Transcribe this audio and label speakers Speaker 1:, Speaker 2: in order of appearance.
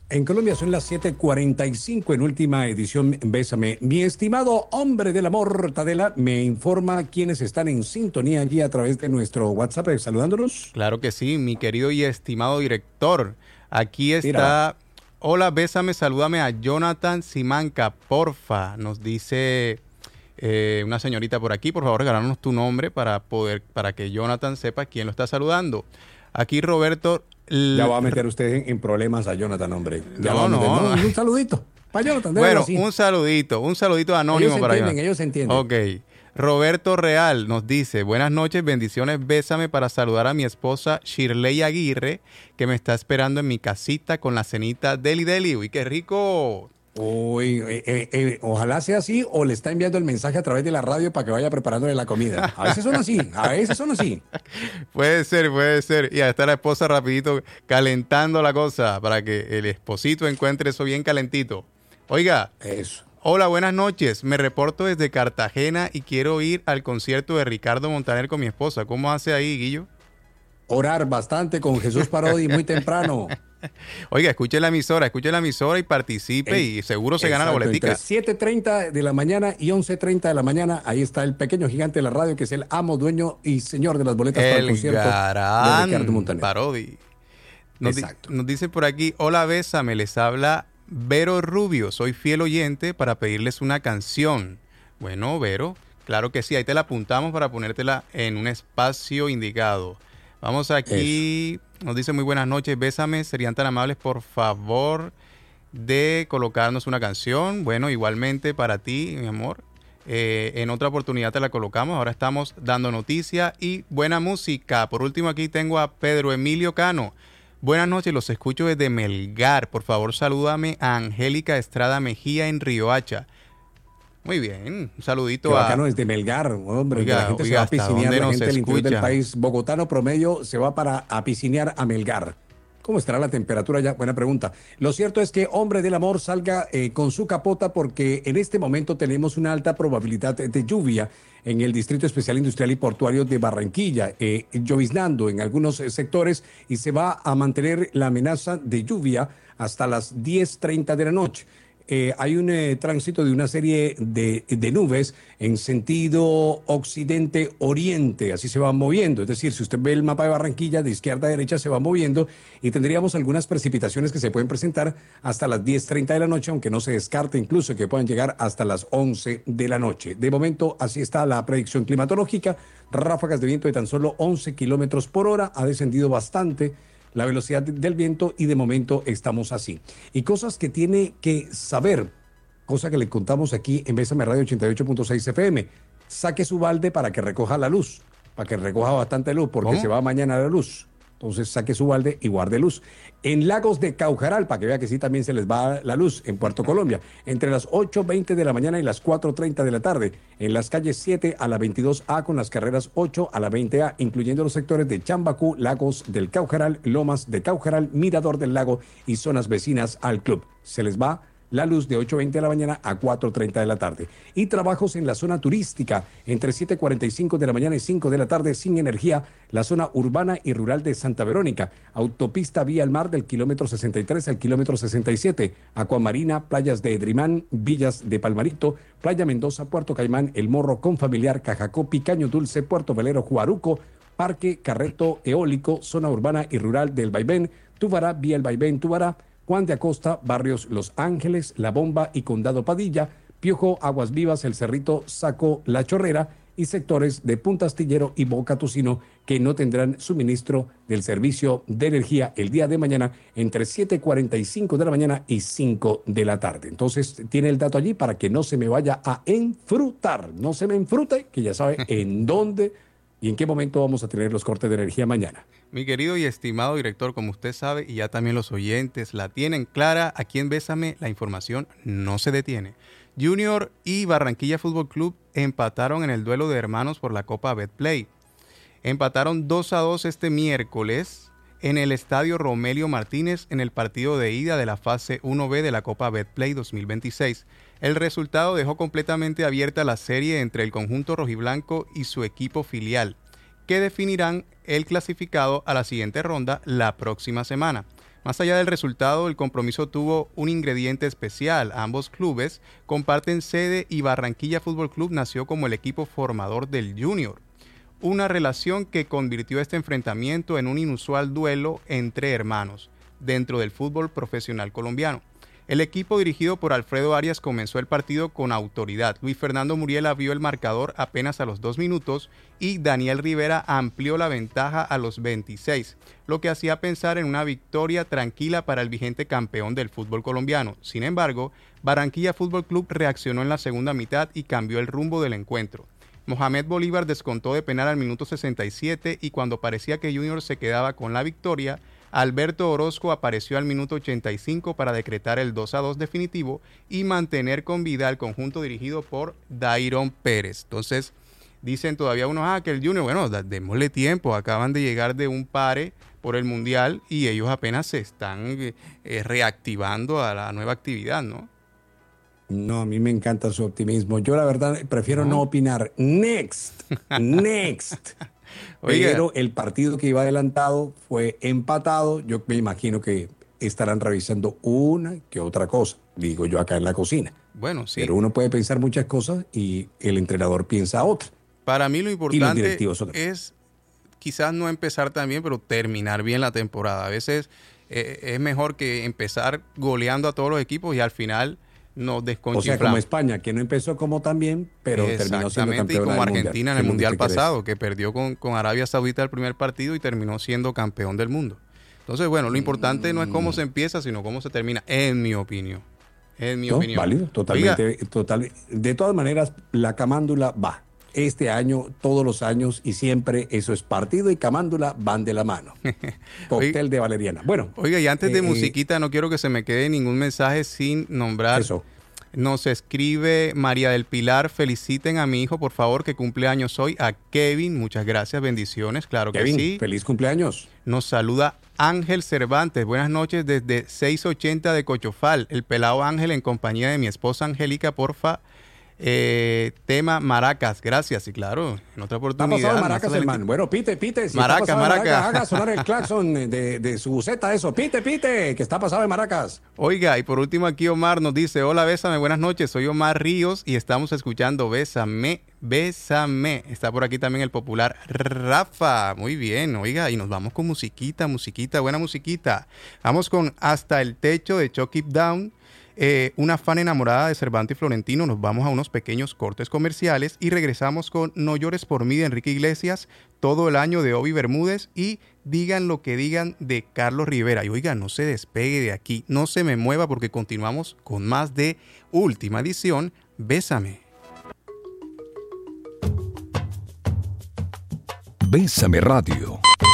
Speaker 1: En Colombia son las 7:45 en última edición Bésame. Mi estimado hombre del amor, Tadela, me informa quiénes están en sintonía allí a través de nuestro WhatsApp, saludándonos.
Speaker 2: Claro que sí, mi querido y estimado director. Aquí
Speaker 1: Mira,
Speaker 2: está. Hola, bésame, salúdame a Jonathan Simanca, porfa. Nos dice una señorita por aquí, por favor, regálanos tu nombre para que Jonathan sepa quién lo está saludando. Aquí Roberto.
Speaker 1: ya va a meter usted en problemas a Jonathan, hombre. Ya va
Speaker 2: No,
Speaker 1: a meter.
Speaker 2: no.
Speaker 1: No, un saludito para Jonathan, déjalo
Speaker 2: Bueno,
Speaker 1: así.
Speaker 2: un saludito anónimo para Jonathan.
Speaker 1: Ellos se entienden.
Speaker 2: Ok. Roberto Real nos dice, buenas noches, bendiciones, bésame para saludar a mi esposa Shirley Aguirre, que me está esperando en mi casita con la cenita Deli Deli. Uy, qué rico.
Speaker 1: Uy, ojalá sea así o le está enviando el mensaje a través de la radio para que vaya preparándole la comida. A veces son así, a veces son así.
Speaker 2: Puede ser, puede ser. Y ahí está la esposa rapidito calentando la cosa para que el esposito encuentre eso bien calentito. Oiga,
Speaker 1: Eso.
Speaker 2: hola, buenas noches. Me reporto desde Cartagena y quiero ir al concierto de Ricardo Montaner con mi esposa. ¿Cómo hace ahí, Guillo?
Speaker 1: Orar bastante con Jesús Parodi muy temprano.
Speaker 2: Oiga, escuche la emisora y participe y seguro se gana la
Speaker 1: Exacto, entre
Speaker 2: boletica.
Speaker 1: 7:30 de la mañana y 11:30 de la mañana, ahí está el pequeño gigante de la radio que es el amo, dueño y señor de las boletas para el
Speaker 2: El
Speaker 1: concierto de Ricardo
Speaker 2: Garán
Speaker 1: Montaner.
Speaker 2: Parodi.
Speaker 1: Exacto.
Speaker 2: Nos dice por aquí, hola Bésame, les habla Vero Rubio, soy fiel oyente para pedirles una canción. Bueno, Vero, claro que sí, ahí te la apuntamos para ponértela en un espacio indicado. Vamos
Speaker 1: Eso.
Speaker 2: aquí, nos dice muy buenas noches, Bésame, serían tan amables por favor de colocarnos una canción. Bueno, igualmente para ti, mi amor. En otra oportunidad te la colocamos. Ahora estamos dando noticia y buena música. Por último, aquí tengo a Pedro Emilio Cano. Buenas noches, los escucho desde Melgar. Por favor, salúdame a Angélica Estrada Mejía en Riohacha. Muy bien, un
Speaker 1: Qué
Speaker 2: saludito a...
Speaker 1: bacano desde Melgar, hombre, que la
Speaker 2: Oiga,
Speaker 1: gente se
Speaker 2: oiga,
Speaker 1: va a
Speaker 2: ¿hasta
Speaker 1: piscinear,
Speaker 2: dónde
Speaker 1: la
Speaker 2: nos
Speaker 1: gente del interior del
Speaker 2: escucha?
Speaker 1: país, bogotano promedio, se va para a piscinear a Melgar. ¿Cómo estará la temperatura ya? Buena pregunta. Lo cierto es que hombre del amor salga con su capota porque en este momento tenemos una alta probabilidad de lluvia en el Distrito Especial Industrial y Portuario de Barranquilla, lloviznando en algunos sectores y se va a mantener la amenaza de lluvia hasta las 10:30 de la noche. Hay un tránsito de una serie de nubes en sentido occidente-oriente, así se van moviendo. Es decir, si usted ve el mapa de Barranquilla, de izquierda a derecha se va moviendo y tendríamos algunas precipitaciones que se pueden presentar hasta las 10:30 de la noche, aunque no se descarte incluso que puedan llegar hasta las 11 de la noche. De momento, así está la predicción climatológica. Ráfagas de viento de tan solo 11 kilómetros por hora, ha descendido bastante la velocidad del viento y de momento estamos así. Y cosas que tiene que saber, cosa que le contamos aquí en Bésame Radio 88.6 FM. Saque su balde para que recoja la luz, para que recoja bastante luz, porque se
Speaker 2: ¿Cómo?
Speaker 1: va mañana la luz. Entonces saque su balde y guarde luz. En Lagos de Caujaral, para que vea que sí también se les va la luz, en Puerto Colombia, entre las 8:20 de la mañana y las 4:30 de la tarde, en las calles 7 a la 22A con las carreras 8 a la 20A, incluyendo los sectores de Chambacú, Lagos del Caujaral, Lomas de Caujaral, Mirador del Lago y zonas vecinas al club. Se les va la luz de 8:20 de la mañana a 4:30 de la tarde. Y trabajos en la zona turística, entre 7:45 de la mañana y 5 de la tarde, sin energía, la zona urbana y rural de Santa Verónica, autopista vía al mar del kilómetro 63 al kilómetro 67, Acuamarina, playas de Edrimán, Villas de Palmarito, Playa Mendoza, Puerto Caimán, El Morro, Confamiliar, Cajacó, Picaño Dulce, Puerto Velero, Juaruco, Parque Carreto Eólico, zona urbana y rural del Vaivén, Tubará, vía el Vaivén, Tubará, Juan de Acosta, barrios Los Ángeles, La Bomba y Condado Padilla, Piojo, Aguas Vivas, El Cerrito, Saco, La Chorrera y sectores de Punta Astillero y Boca Tocino que no tendrán suministro del servicio de energía el día de mañana entre 7:45 de la mañana y 5 de la tarde. Entonces tiene el dato allí para que no se me vaya a enfrutar, no se me enfrute, que ya sabe en dónde y en qué momento vamos a tener los cortes de energía mañana.
Speaker 2: Mi querido y estimado director, como usted sabe, y ya también los oyentes la tienen clara, aquí en Bésame la información no se detiene. Junior y Barranquilla Fútbol Club empataron en el duelo de hermanos por la Copa Betplay. Empataron 2-2 este miércoles en el Estadio Romelio Martínez en el partido de ida de la fase 1B de la Copa Betplay 2026. El resultado dejó completamente abierta la serie entre el conjunto rojiblanco y su equipo filial, que definirán el clasificado a la siguiente ronda la próxima semana. Más allá del resultado, el compromiso tuvo un ingrediente especial. Ambos clubes comparten sede y Barranquilla Fútbol Club nació como el equipo formador del Junior. Una relación que convirtió este enfrentamiento en un inusual duelo entre hermanos dentro del fútbol profesional colombiano. El equipo dirigido por Alfredo Arias comenzó el partido con autoridad. Luis Fernando Muriel abrió el marcador apenas a los 2 minutos y Daniel Rivera amplió la ventaja a los 26, lo que hacía pensar en una victoria tranquila para el vigente campeón del fútbol colombiano. Sin embargo, Barranquilla Fútbol Club reaccionó en la segunda mitad y cambió el rumbo del encuentro. Mohamed Bolívar descontó de penal al minuto 67 y cuando parecía que Junior se quedaba con la victoria, Alberto Orozco apareció al minuto 85 para decretar el 2-2 definitivo y mantener con vida al conjunto dirigido por Dairon Pérez. Entonces, dicen todavía unos, que el Junior, bueno, démosle tiempo, acaban de llegar de un pare por el Mundial y ellos apenas se están reactivando a la nueva actividad, ¿no?
Speaker 1: No, a mí me encanta su optimismo. Yo la verdad prefiero no opinar. Next.
Speaker 2: Oiga.
Speaker 1: Pero el partido que iba adelantado fue empatado. Yo me imagino que estarán revisando una que otra cosa, digo yo acá en la cocina.
Speaker 2: Bueno, sí.
Speaker 1: Pero uno puede pensar muchas cosas y el entrenador piensa otra.
Speaker 2: Para mí lo importante es quizás no empezar tan bien, pero terminar bien la temporada. A veces es mejor que empezar goleando a todos los equipos y al final nos desconchiflamos.
Speaker 1: O sea, como España, que no empezó como tan bien, pero terminó siendo campeona
Speaker 2: y como Argentina en el Mundial pasado, que perdió con Arabia Saudita el primer partido y terminó siendo campeón del mundo. Entonces, bueno, lo importante no es cómo se empieza, sino cómo se termina, en mi opinión. En mi opinión.
Speaker 1: Válido, totalmente. De todas maneras, la camándula va. Este año, todos los años y siempre, eso es partido y camándula van de la mano. Cóctel de valeriana. Bueno.
Speaker 2: Oiga, y antes de musiquita, no quiero que se me quede ningún mensaje sin nombrar.
Speaker 1: Eso.
Speaker 2: Nos escribe María del Pilar, feliciten a mi hijo, por favor, que cumpleaños hoy, a Kevin. Muchas gracias, bendiciones, claro
Speaker 1: Kevin,
Speaker 2: que sí.
Speaker 1: Feliz cumpleaños.
Speaker 2: Nos saluda Ángel Cervantes, buenas noches desde 680 de Cochofal. El pelado Ángel en compañía de mi esposa Angélica, porfa. Tema Maracas, gracias, y claro, en otra oportunidad.
Speaker 1: Está pasado de Maracas, hermano. Bueno, pite, si
Speaker 2: Maracas.
Speaker 1: Haga sonar el claxon de su buceta, eso. Pite, que está pasado de Maracas.
Speaker 2: Oiga, y por último aquí Omar nos dice, hola, bésame, buenas noches, soy Omar Ríos y estamos escuchando Bésame. Está por aquí también el popular Rafa. Muy bien, oiga, y nos vamos con musiquita, buena musiquita. Vamos con Hasta el Techo de Chuck It Down. Una fan enamorada de Cervantes y Florentino. Nos vamos a unos pequeños cortes comerciales y regresamos con No llores por mí de Enrique Iglesias, Todo el año de Obi Bermúdez y Digan lo que digan de Carlos Rivera. Y oiga, no se despegue de aquí, no se me mueva porque continuamos con más de Última Edición, Bésame.
Speaker 3: Bésame Radio.